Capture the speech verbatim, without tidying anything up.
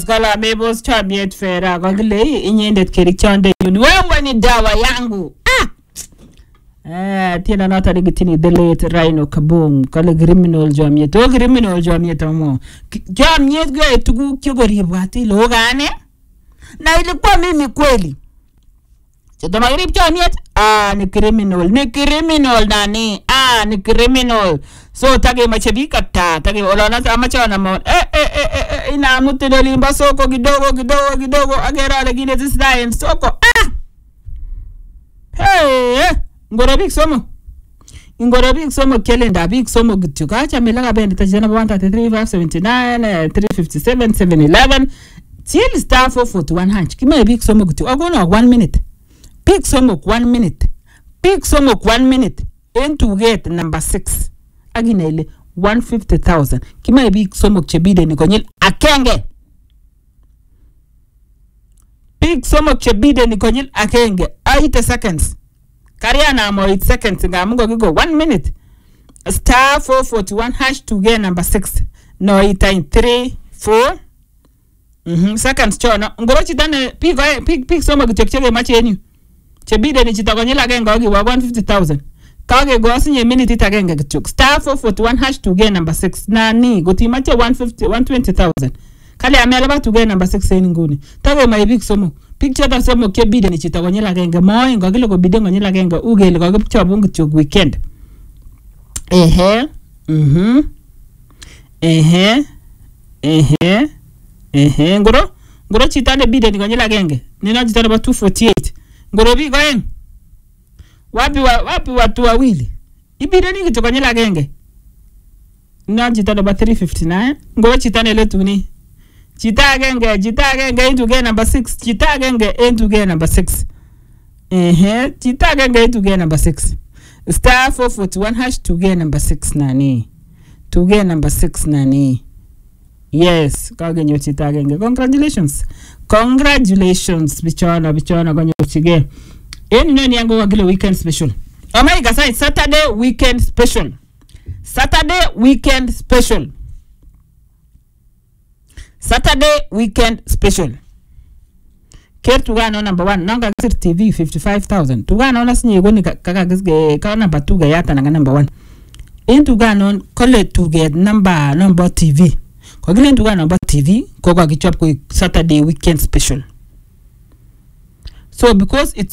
kala mebos chamiet fera kakile inyendet kerichonde yun wewe ni dawa yangu. Ah eh tena nata digitini the late Rhino Kaboom kale criminal jamiet o criminal jamiet amo jamiet gwe tugu kyogoribwati logane na ilikuwa mimi kweli. Chotoma grip jamiet ah ni criminal ni criminal nani ah ni criminal. So tage machebika ta tage olona amacha na mo eh eh eh ina mutendo limba soko kidogo kidogo kidogo agera legine zisdaen soko ah hey ngora big somo ngora big somo kelenda big somo gituka cha melaga bend tajana one thirty-three five seventy-nine three fifty-seven seven eleven till star four forty-one hunch kima big somo gitu agona one minute big somo one minute big somo one minute into get number six agina ile one hundred fifty thousand kima big somo chebide ni konyil akenge big somo chebide ni konyil akenge eight seconds kariana mo eight seconds ngamungo gigo one minute star four forty-one hash to get number six no itain three four mhm seconds chona ngoro chitane big big big somo gichekchege macheni chebide ni chitakonyil akenge ogi one hundred fifty thousand kage go asinye minute itagenge kichuk star four forty-one hash to get number six nani gotimache one hundred fifty one hundred twenty thousand kale amela ba to get number six eni nguni tage my big somo picture ta somo ke bide ni chitakonyela genge moy ngakile go bide ngonyela genge ugele go kipchabungu kichuk weekend ehe mhm ehe ehe ehe ngoro ngoro chitane bide ni ngonyela genge nina chitane ba two forty-eight ngoro bi goen wapi wa, wapi watu wawili ibide ni kitokanyela genge na jitana ba three fifty-nine ngo chitane letu ni chita genge chita genge into get number six chita genge into get number six ehe chita genge into get number six star four forty-one hash to get number six nani to get number six nani yes kage nyo chita genge congratulations congratulations bichona bichona gonyo chige. Eni nani yango wagile weekend special. Oh my God, it's Saturday weekend special. Saturday weekend special. Saturday weekend special. Care to go number one. Nanga T V fifty-five thousand. To go on sinye goni kaka gisge ka number two ga yata nanga number one. In to go on call to get number number T V. Ko gile to go number T V ko ga gichop ko Saturday weekend special. So because it's